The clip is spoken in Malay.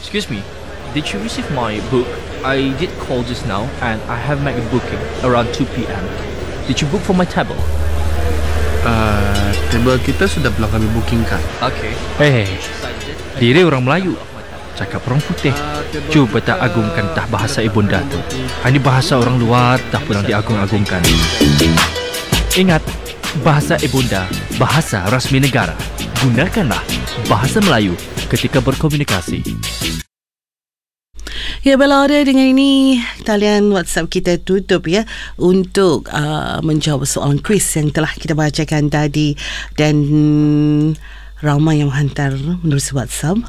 Excuse me, did you receive my book? I did call just now and I have made a booking around 2 p.m. Did you book for my table? Table kita sudah belum kami bookingkan. Okay. Diri orang Melayu, cakap orang putih. Cuba tak agungkan tah bahasa ibunda tu. Ini bahasa orang luar tak pernah diagung-agungkan. Ingat, bahasa ibunda, bahasa rasmi negara. Gunakanlah bahasa Melayu ketika berkomunikasi. Ya, Belaudia, dengan ini talian WhatsApp kita tutup ya untuk menjawab soalan kuis yang telah kita bacakan tadi, dan ramai yang hantar menerusi WhatsApp.